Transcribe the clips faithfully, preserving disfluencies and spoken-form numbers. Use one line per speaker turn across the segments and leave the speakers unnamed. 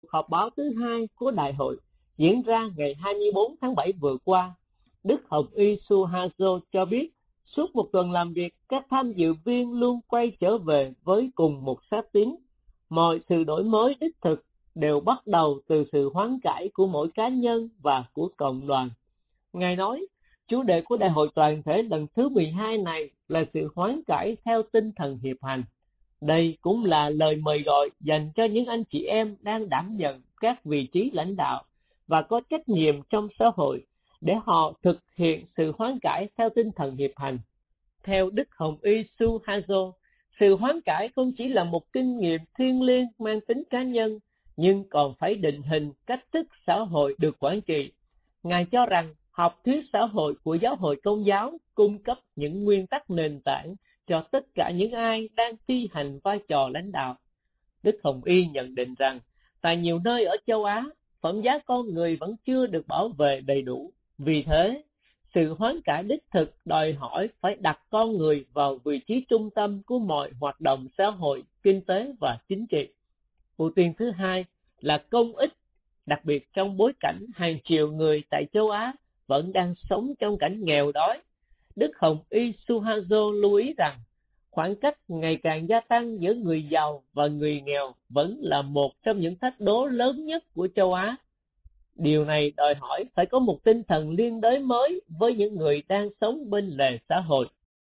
họp báo thứ hai của đại hội diễn ra ngày hai mươi tư tháng bảy vừa qua, Đức Hồng Y Suharto cho biết suốt một tuần làm việc, các tham dự viên luôn quay trở về với cùng một xác tín. Mọi sự đổi mới đích thực đều bắt đầu từ sự hoán cải của mỗi cá nhân và của cộng đoàn. Ngài nói, chủ đề của đại hội toàn thể lần thứ mười hai này là sự hoán cải theo tinh thần hiệp hành. Đây cũng là lời mời gọi dành cho những anh chị em đang đảm nhận các vị trí lãnh đạo và có trách nhiệm trong xã hội để họ thực hiện sự hoán cải theo tinh thần hiệp hành. Theo Đức Hồng Y Suharto, sự hoán cải không chỉ là một kinh nghiệm thiêng liêng mang tính cá nhân, nhưng còn phải định hình cách thức xã hội được quản trị. Ngài cho rằng học thuyết xã hội của giáo hội Công giáo cung cấp những nguyên tắc nền tảng cho tất cả những ai đang thi hành vai trò lãnh đạo. Đức Hồng Y nhận định rằng, tại nhiều nơi ở châu Á, phẩm giá con người vẫn chưa được bảo vệ đầy đủ. Vì thế, sự hoán cải đích thực đòi hỏi phải đặt con người vào vị trí trung tâm của mọi hoạt động xã hội, kinh tế và chính trị. Ưu tiên thứ hai là công ích, đặc biệt trong bối cảnh hàng triệu người tại châu Á vẫn đang sống trong cảnh nghèo đói. Đức Hồng Y Suharto lưu ý rằng, khoảng cách ngày càng gia tăng giữa người giàu và người nghèo vẫn là một trong những thách đố lớn nhất của châu Á. Điều này đòi hỏi phải có một tinh thần liên đới mới với những người đang sống bên lề xã hội.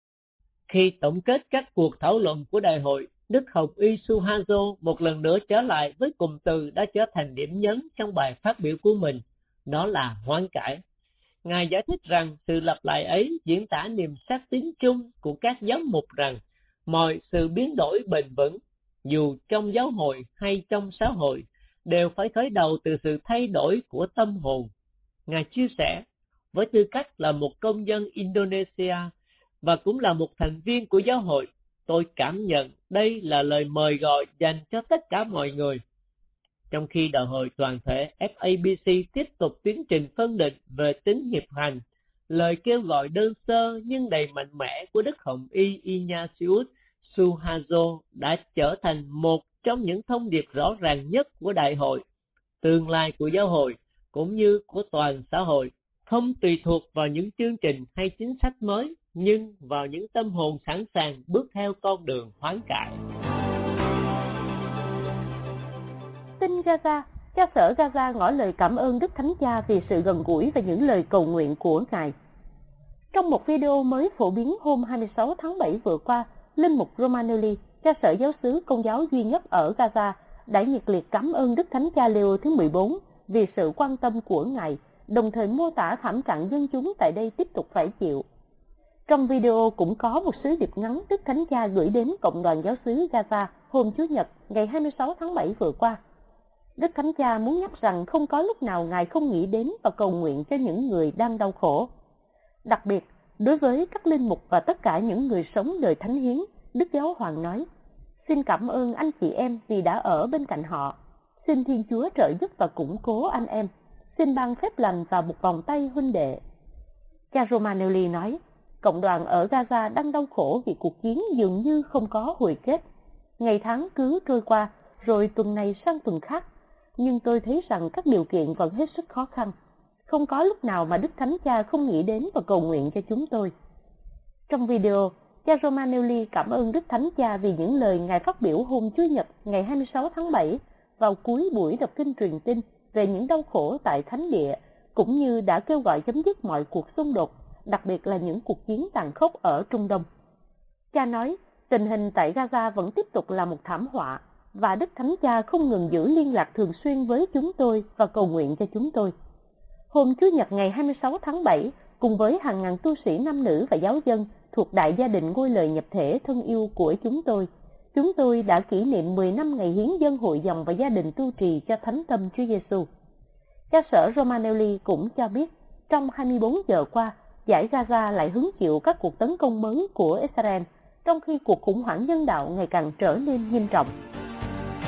Khi tổng kết các cuộc thảo luận của đại hội, Đức Hồng Y Suharto một lần nữa trở lại với cụm từ đã trở thành điểm nhấn trong bài phát biểu của mình, đó là hoán cải. Ngài giải thích rằng sự lặp lại ấy diễn tả niềm xác tín chung của các giáo mục rằng mọi sự biến đổi bền vững, dù trong giáo hội hay trong xã hội, đều phải khởi đầu từ sự thay đổi của tâm hồn. Ngài chia sẻ, với tư cách là một công dân Indonesia và cũng là một thành viên của giáo hội, tôi cảm nhận đây là lời mời gọi dành cho tất cả mọi người. Trong khi đại hội toàn thể ép a bê xê tiếp tục tiến trình phân định về tính hiệp hành, lời kêu gọi đơn sơ nhưng đầy mạnh mẽ của Đức Hồng Y Ignatius Suharto đã trở thành một trong những thông điệp rõ ràng nhất của đại hội. Tương lai của giáo hội cũng như của toàn xã hội không tùy thuộc vào những chương trình hay chính sách mới, nhưng vào những tâm hồn sẵn sàng bước theo con đường hoán cải.
Tin Gaza, cha sở Gaza ngỏ lời cảm ơn Đức Thánh Cha vì sự gần gũi và những lời cầu nguyện của Ngài. Trong một video mới phổ biến hôm hai mươi sáu tháng bảy vừa qua, Linh mục Romanelli, cha sở giáo xứ Công giáo duy nhất ở Gaza, đã nhiệt liệt cảm ơn Đức Thánh Cha Leo thứ mười bốn vì sự quan tâm của Ngài, đồng thời mô tả thảm trạng dân chúng tại đây tiếp tục phải chịu. Trong video cũng có một sứ điệp ngắn Đức Thánh Cha gửi đến Cộng đoàn giáo xứ Gaza hôm Chủ nhật ngày hai mươi sáu tháng bảy vừa qua. Đức Thánh Cha muốn nhắc rằng không có lúc nào Ngài không nghĩ đến và cầu nguyện cho những người đang đau khổ. Đặc biệt, đối với các linh mục và tất cả những người sống đời thánh hiến, Đức Giáo Hoàng nói, xin cảm ơn anh chị em vì đã ở bên cạnh họ. Xin Thiên Chúa trợ giúp và củng cố anh em. Xin ban phép lành và một vòng tay huynh đệ. Cha Romanelli nói, cộng đoàn ở Gaza đang đau khổ vì cuộc chiến dường như không có hồi kết. Ngày tháng cứ trôi qua, rồi tuần này sang tuần khác. Nhưng tôi thấy rằng các điều kiện vẫn hết sức khó khăn. Không có lúc nào mà Đức Thánh Cha không nghĩ đến và cầu nguyện cho chúng tôi. Trong video, cha Romanelli cảm ơn Đức Thánh Cha vì những lời Ngài phát biểu hôm Chủ nhật ngày hai mươi sáu tháng bảy vào cuối buổi đọc kinh truyền tin về những đau khổ tại Thánh Địa, cũng như đã kêu gọi chấm dứt mọi cuộc xung đột, đặc biệt là những cuộc chiến tàn khốc ở Trung Đông. Cha nói, tình hình tại Gaza vẫn tiếp tục là một thảm họa, và Đức Thánh Cha không ngừng giữ liên lạc thường xuyên với chúng tôi và cầu nguyện cho chúng tôi. Hôm Chủ nhật ngày hai mươi sáu tháng bảy, cùng với hàng ngàn tu sĩ nam nữ và giáo dân thuộc Đại gia đình Ngôi Lời Nhập Thể thân yêu của chúng tôi, chúng tôi đã kỷ niệm mười năm ngày hiến dân hội dòng và gia đình tu trì cho Thánh Tâm Chúa Giêsu. Cha sở Romanelli cũng cho biết, trong hai mươi bốn giờ qua, giải Gaza lại hứng chịu các cuộc tấn công mới của Israel, trong khi cuộc khủng hoảng nhân đạo ngày càng trở nên nghiêm trọng.